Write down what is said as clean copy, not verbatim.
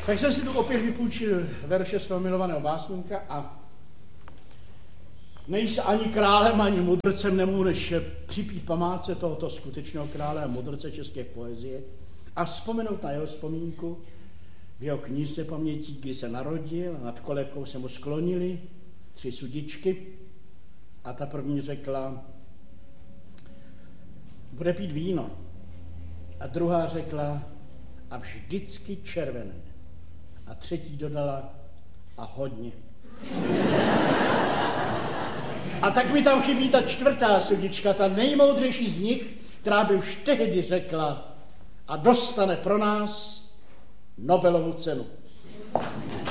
Tak jsem si tu opět vypůjčil verše svého milovaného básníka a nejsi ani králem, ani mudrcem, nemůžu než připít památce tohoto skutečného krále a mudrce české poezie a vzpomenout na jeho vzpomínku v jeho knize pamětí, kdy se narodil, nad kolebkou se mu sklonili 3 sudičky a ta první řekla, bude pít víno. A druhá řekla, a vždycky červené. A třetí dodala, a hodně. A tak mi tam chybí ta 4. sudička, ta nejmoudřejší z nich, která by už tehdy řekla a dostane pro nás Nobelovu cenu.